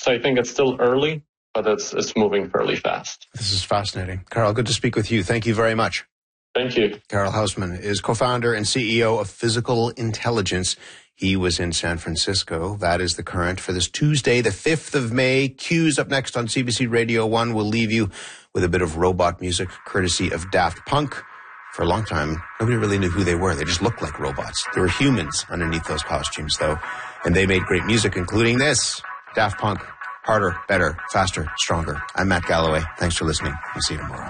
So I think it's still early, but it's moving fairly fast. This is fascinating. Carl, good to speak with you. Thank you very much. Thank you. Carl Hausman is co-founder and CEO of Physical Intelligence. He was in San Francisco. That is The Current for this Tuesday, the 5th of May. Q's up next on CBC Radio 1. We'll leave you with a bit of robot music courtesy of Daft Punk. For a long time, nobody really knew who they were. They just looked like robots. There were humans underneath those costumes, though. And they made great music, including this. Daft Punk. Harder, better, faster, stronger. I'm Matt Galloway. Thanks for listening. We'll see you tomorrow.